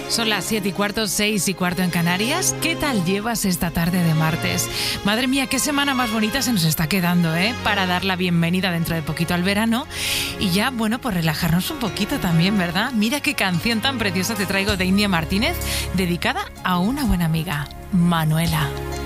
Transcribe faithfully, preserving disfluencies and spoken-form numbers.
Son las siete y cuarto, seis y cuarto en Canarias. ¿Qué tal llevas esta tarde de martes? Madre mía, qué semana más bonita se nos está quedando, ¿eh? Para dar la bienvenida dentro de poquito al verano. Y ya, bueno, pues relajarnos un poquito también, ¿verdad? Mira qué canción tan preciosa te traigo de India Martínez, dedicada a una buena amiga, Manuela.